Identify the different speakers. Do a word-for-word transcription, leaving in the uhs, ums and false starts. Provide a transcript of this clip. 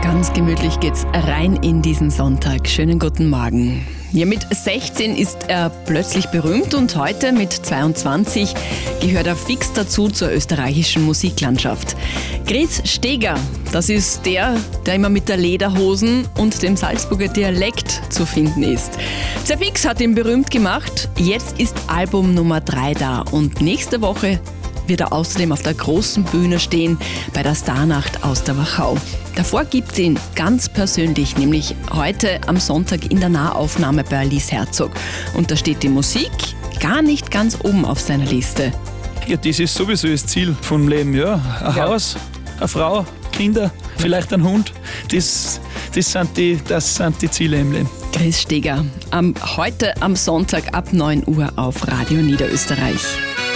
Speaker 1: Ganz gemütlich geht's rein in diesen Sonntag. Schönen guten Morgen. Ja, mit sechzehn ist er plötzlich berühmt und heute mit zweiundzwanzig gehört er fix dazu zur österreichischen Musiklandschaft. Chris Steger, das ist der, der immer mit der Lederhosen und dem Salzburger Dialekt zu finden ist. Zerfix hat ihn berühmt gemacht. Jetzt ist Album Nummer drei da und nächste Woche wird er außerdem auf der großen Bühne stehen bei der Starnacht aus der Wachau. Davor gibt es ihn ganz persönlich, nämlich heute am Sonntag in der Nahaufnahme bei Alice Herzog. Und da steht die Musik gar nicht ganz oben auf seiner Liste.
Speaker 2: Ja, das ist sowieso das Ziel vom Leben, ja. Ein
Speaker 1: Ja.
Speaker 2: Haus, eine Frau, Kinder, vielleicht ein Hund. Das, das, sind die, das sind die Ziele im Leben.
Speaker 1: Chris Steger, am, heute am Sonntag ab neun Uhr auf Radio Niederösterreich.